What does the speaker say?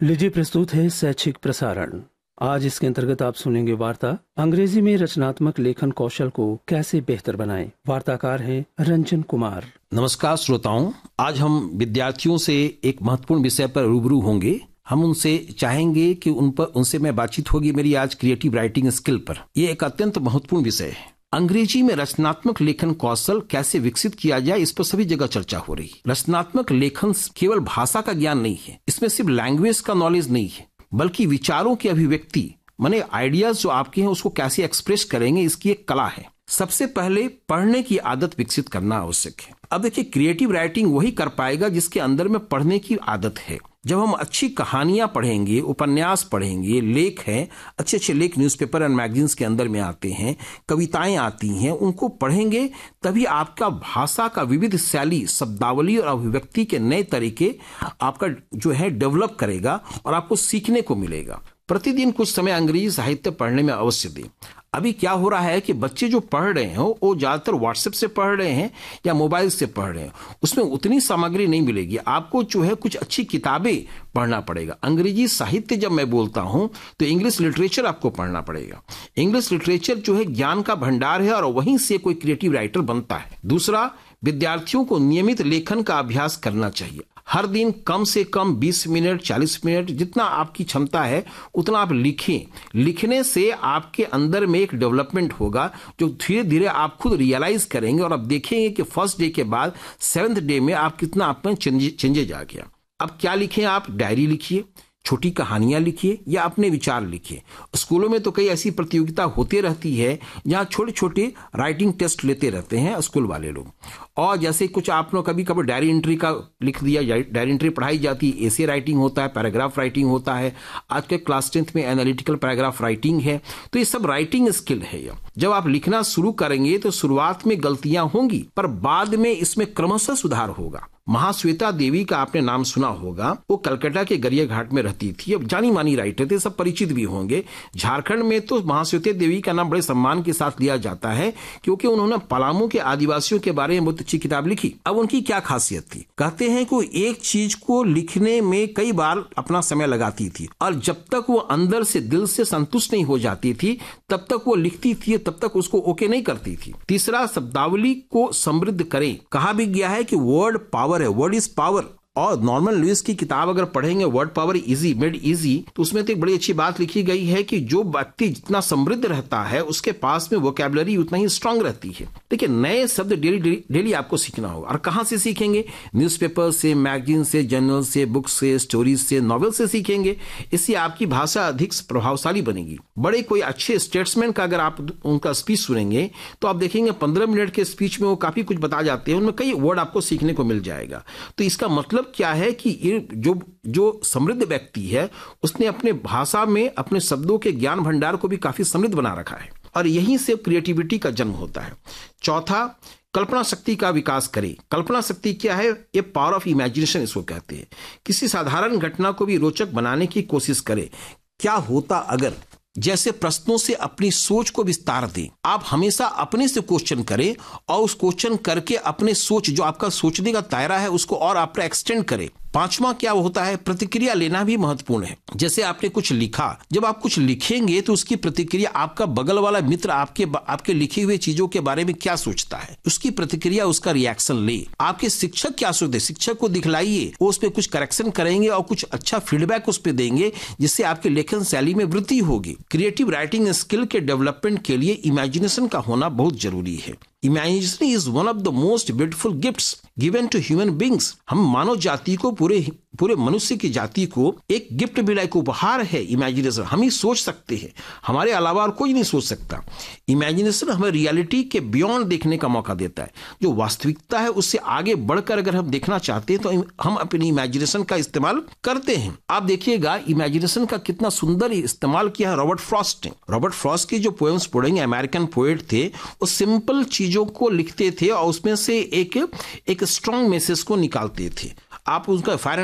लीजिए प्रस्तुत है शैक्षिक प्रसारण। आज इसके अंतर्गत आप सुनेंगे वार्ता अंग्रेजी में रचनात्मक लेखन कौशल को कैसे बेहतर बनाएं। वार्ताकार हैं रंजन कुमार। नमस्कार श्रोताओं, आज हम विद्यार्थियों से एक महत्वपूर्ण विषय पर रूबरू होंगे। हम उनसे चाहेंगे कि उनसे मैं बातचीत होगी मेरी आज क्रिएटिव राइटिंग स्किल पर। यह एक अत्यंत महत्वपूर्ण विषय है। अंग्रेजी में रचनात्मक लेखन कौशल कैसे विकसित किया जाए, इस पर सभी जगह चर्चा हो रही है। रचनात्मक लेखन केवल भाषा का ज्ञान नहीं है, इसमें सिर्फ लैंग्वेज का नॉलेज नहीं है, बल्कि विचारों की अभिव्यक्ति माने आइडियाज जो आपके हैं उसको कैसे एक्सप्रेस करेंगे, इसकी एक कला है। सबसे पहले पढ़ने की आदत विकसित करना आवश्यक है। अब देखिए, क्रिएटिव राइटिंग वही कर पाएगा जिसके अंदर में पढ़ने की आदत है। जब हम अच्छी कहानियां पढ़ेंगे, उपन्यास पढ़ेंगे, लेख हैं, अच्छे अच्छे लेख न्यूज़पेपर एंड मैगजीन्स के अंदर में आते हैं, कविताएं आती हैं, उनको पढ़ेंगे, तभी आपका भाषा का विविध शैली, शब्दावली और अभिव्यक्ति के नए तरीके आपका जो है डेवलप करेगा और आपको सीखने को मिलेगा। प्रतिदिन कुछ समय अंग्रेजी साहित्य पढ़ने में अवश्य दें। अभी क्या हो रहा है कि बच्चे जो पढ़ रहे हैं वो ज्यादातर व्हाट्सएप से पढ़ रहे हैं या मोबाइल से पढ़ रहे हैं, उसमें उतनी सामग्री नहीं मिलेगी। आपको जो है कुछ अच्छी किताबें पढ़ना पड़ेगा। अंग्रेजी साहित्य जब मैं बोलता हूं तो इंग्लिश लिटरेचर आपको पढ़ना पड़ेगा। इंग्लिश लिटरेचर जो है ज्ञान का भंडार है और वहीं से कोई क्रिएटिव राइटर बनता है। दूसरा, विद्यार्थियों को नियमित लेखन का अभ्यास करना चाहिए। हर दिन कम से कम 20 मिनट 40 मिनट जितना आपकी क्षमता है उतना आप लिखें। लिखने से आपके अंदर में एक डेवलपमेंट होगा जो धीरे धीरे आप खुद रियलाइज करेंगे और आप देखेंगे कि फर्स्ट डे के बाद 7th डे में आप कितना आप में चेंजेज आ गया। अब क्या लिखें आप? डायरी लिखिए, छोटी कहानियां लिखिए या अपने विचार लिखिए। स्कूलों में तो कई ऐसी प्रतियोगिता होती रहती है जहां छोटे छोटे राइटिंग टेस्ट लेते रहते हैं स्कूल वाले लोग। और जैसे कुछ आप लोग कभी कभी डायरी एंट्री का लिख दिया, डायरी एंट्री पढ़ाई जाती है, एसे राइटिंग होता है, पैराग्राफ राइटिंग होता है। आज के क्लास 10th में एनालिटिकल पैराग्राफ राइटिंग है। तो ये सब राइटिंग स्किल है। जब आप लिखना शुरू करेंगे तो शुरुआत में गलतियां होंगी, पर बाद में इसमें क्रमशः सुधार होगा। महाश्वेता देवी का आपने नाम सुना होगा। वो कलकत्ता के गरिया घाट में रहती थी। अब जानी मानी राइटर थे, सब परिचित भी होंगे। झारखंड में तो महाश्वेता देवी का नाम बड़े सम्मान के साथ लिया जाता है क्योंकि उन्होंने पलामू के आदिवासियों के बारे में बहुत अच्छी किताब लिखी। अब उनकी क्या खासियत थी? कहते हैं कि एक चीज को लिखने में कई बार अपना समय लगाती थी और जब तक वो अंदर से दिल से संतुष्ट नहीं हो जाती थी तब तक वो लिखती थी, तब तक उसको ओके नहीं करती थी। तीसरा, शब्दावली को समृद्ध करें। कहा भी गया है कि वर्ड पावर है, वर्ड इज पावर। और नॉर्मन लुइस की किताब अगर पढ़ेंगे word power easy made easy, तो उसमें तो एक बड़ी अच्छी बात लिखी गई है कि जो व्यक्ति जितना समृद्ध रहता है उसके पास में वोकैबुलरी उतना ही स्ट्रांग रहती है। देखिए, नए शब्द डेली आपको सीखना होगा। और कहां से सीखेंगे? न्यूज़पेपर से, मैगजीन से, जर्नल से, बुक से, स्टोरीज से, नॉवेल से सीखेंगे। इससे आपकी भाषा अधिक प्रभावशाली बनेगी। बड़े कोई अच्छे स्टेट्समैन का अगर आप उनका स्पीच सुनेंगे तो आप देखेंगे 15 मिनट के स्पीच में वो काफी कुछ बता जाते हैं, उनमें कई वर्ड आपको सीखने को मिल जाएगा। तो इसका मतलब क्या है कि ये जो समृद्ध व्यक्ति है उसने अपने भाषा में अपने शब्दों के ज्ञान भंडार को भी काफी समृद्ध बना रखा है और यहीं से क्रिएटिविटी का जन्म होता है। चौथा, कल्पना शक्ति का विकास करें। कल्पना शक्ति क्या है? ये पावर ऑफ इमेजिनेशन इसको कहते हैं। किसी साधारण घटना को भी रोचक बनाने की कोशिश करें। क्या होता अगर जैसे प्रश्नों से अपनी सोच को विस्तार दें। आप हमेशा अपने से क्वेश्चन करें और उस क्वेश्चन करके अपने सोच, जो आपका सोचने का दायरा है, उसको और आप एक्सटेंड करें। पांचवा क्या होता है? प्रतिक्रिया लेना भी महत्वपूर्ण है। जैसे आपने कुछ लिखा, जब आप कुछ लिखेंगे तो उसकी प्रतिक्रिया, आपका बगल वाला मित्र आपके लिखे हुए चीजों के बारे में क्या सोचता है, उसकी प्रतिक्रिया, उसका रिएक्शन ले। आपके शिक्षक क्या सोचते, शिक्षक को दिखलाइए, वो उस पर कुछ करेक्शन करेंगे और कुछ अच्छा फीडबैक उस पर देंगे, जिससे आपके लेखन शैली में वृद्धि होगी। क्रिएटिव राइटिंग स्किल के डेवलपमेंट के लिए इमेजिनेशन का होना बहुत जरूरी है। Imagination is one of the most beautiful gifts given to human beings. हम मानव जाति को, पूरे मनुष्य की जाति को एक गिफ्ट मिला, एक उपहार है इमेजिनेशन। हम ही सोच सकते हैं, हमारे अलावा और कोई नहीं सोच सकता। इमेजिनेशन हमें रियलिटी के बियॉन्ड देखने का मौका देता है। जो वास्तविकता है उससे आगे बढ़कर अगर हम देखना चाहते हैं तो हम अपनी इमेजिनेशन का इस्तेमाल करते हैं। आप देखिएगा इमेजिनेशन का कितना सुंदर इस्तेमाल किया है रॉबर्ट फ्रॉस्ट ने। रॉबर्ट फ्रॉस्ट की जो पोएम्स पढ़ेंगे, अमेरिकन पोएट थे, वो सिंपल चीजों को लिखते थे और उसमें से एक स्ट्रॉन्ग मैसेज को निकालते थे। आप उसका फायर